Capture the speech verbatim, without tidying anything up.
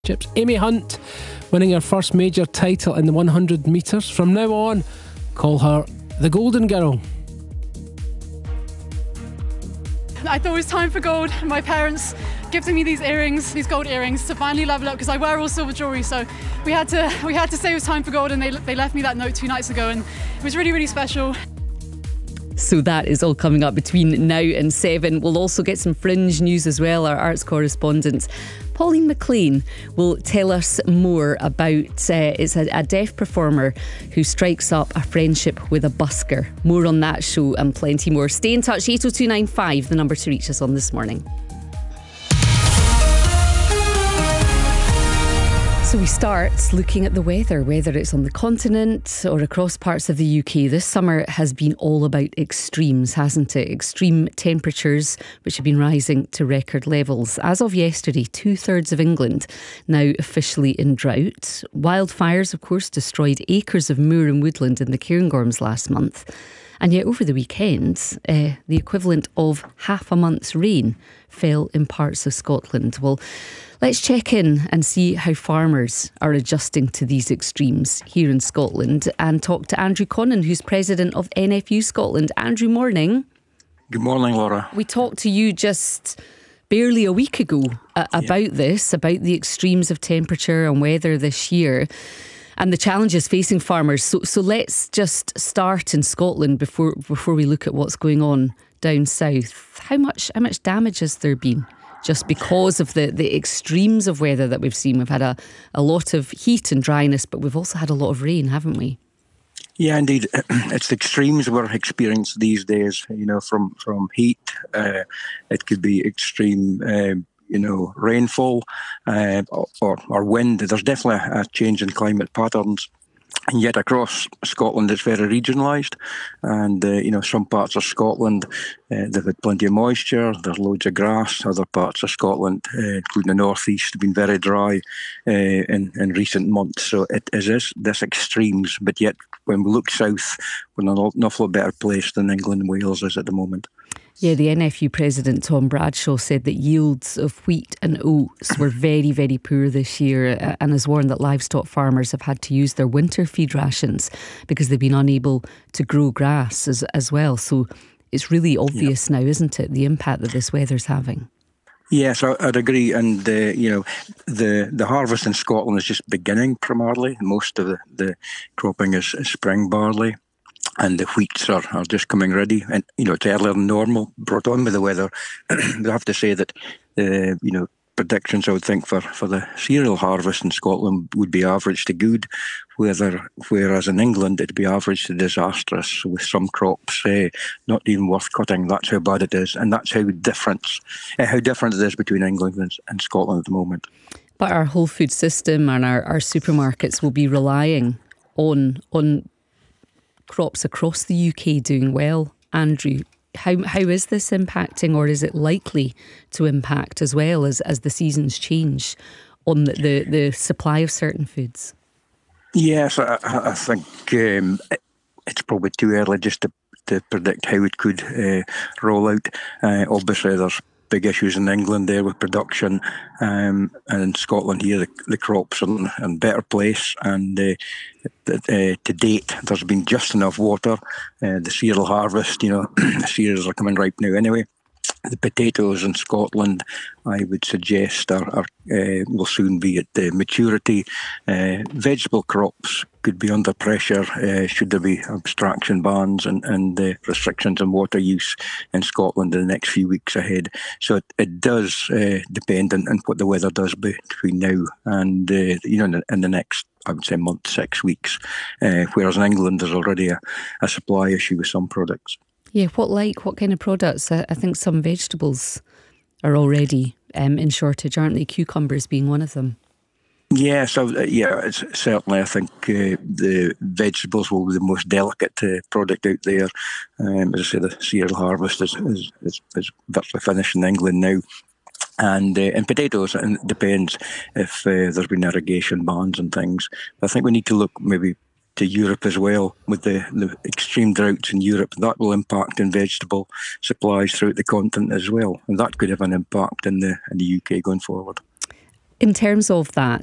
Chips. Amy Hunt winning her first major title in the one hundred metres. From now on, call her the Golden Girl. I thought it was time for gold. My parents gifted me these earrings, these gold earrings, to finally level up because I wear all silver jewellery. So we had to we had to say it was time for gold, and they they left me that note two nights ago, and it was really, really special. So that is all coming up between now and seven. We'll also get some fringe news as well. Our arts correspondent Pauline McLean will tell us more about uh, it's a, a deaf performer who strikes up a friendship with a busker. More on that show and plenty more. Stay in touch. eight oh two nine five, the number to reach us on This Morning. So we start looking at the weather, whether it's on the continent or across parts of the U K. This summer has been all about extremes, hasn't it? Extreme temperatures, which have been rising to record levels. As of yesterday, two-thirds of England now officially in drought. Wildfires, of course, destroyed acres of moor and woodland in the Cairngorms last month. And yet over the weekend, uh, the equivalent of half a month's rain fell in parts of Scotland. Well, let's check in and see how farmers are adjusting to these extremes here in Scotland and talk to Andrew Connon, who's president of N F U Scotland. Andrew, morning. Good morning, Laura. We talked to you just barely a week ago uh, about yeah. this, about the extremes of temperature and weather this year and the challenges facing farmers. So, so let's just start in Scotland before before we look at what's going on down south. How much how much damage has there been just because of the, the extremes of weather that we've seen? We've had a, a lot of heat and dryness, but we've also had a lot of rain, haven't we? Yeah, indeed. It's the extremes we're experiencing these days, you know, from, from heat. Uh, it could be extreme uh, you know, rainfall uh, or, or wind. There's definitely a change in climate patterns. And yet across Scotland, it's very regionalised. And, uh, you know, some parts of Scotland, uh, they've had plenty of moisture, there's loads of grass. Other parts of Scotland, uh, including the northeast, have been very dry uh, in, in recent months. So it is this, this extremes. But yet, when we look south, we're in an awful lot better place than England and Wales is at the moment. Yeah, the N F U president, Tom Bradshaw, said that yields of wheat and oats were very, very poor this year and has warned that livestock farmers have had to use their winter feed rations because they've been unable to grow grass as, as well. So it's really obvious yep. now, isn't it, the impact that this weather's having? Yes, I'd agree. And, uh, you know, the, the harvest in Scotland is just beginning primarily. Most of the, the cropping is, is spring barley. And the wheats are, are just coming ready, and you know it's earlier than normal, brought on by the weather. We have to say that the uh, you know predictions I would think for, for the cereal harvest in Scotland would be average to good, whether whereas in England it'd be average to disastrous, with some crops uh, not even worth cutting. That's how bad it is, and that's how different uh, how different it is between England and, and Scotland at the moment. But our whole food system and our, our supermarkets will be relying on on. crops across the U K doing well. Andrew, how how is this impacting, or is it likely to impact as well as, as the seasons change on the, the, the supply of certain foods? Yes, I, I think um, it's probably too early just to, to predict how it could uh, roll out. Uh, obviously, there's big issues in England there with production, um, and in Scotland here the, the crops are in a better place, and uh, uh, to date there's been just enough water. Uh, the cereal harvest, you know, the cereals are coming ripe now anyway. The potatoes in Scotland, I would suggest, are, are uh, will soon be at uh, maturity. Uh, vegetable crops could be under pressure uh, should there be abstraction bans and, and uh, restrictions on water use in Scotland in the next few weeks ahead. So it, it does uh, depend on, on what the weather does between now and uh, you know in the, in the next, I would say, month, six weeks. Uh, whereas in England there's already a, a supply issue with some products. Yeah, what like, what kind of products? I, I think some vegetables are already um, in shortage, aren't they? Cucumbers being one of them. Yeah, so uh, yeah, it's, certainly I think uh, the vegetables will be the most delicate uh, product out there. Um, as I say, the cereal harvest is, is, is, is virtually finished in England now. And uh, in potatoes, and it depends if uh, there's been irrigation bans and things. I think we need to look maybe to Europe as well, with the, the extreme droughts in Europe. That will impact in vegetable supplies throughout the continent as well, and that could have an impact in the in the U K going forward. In terms of that,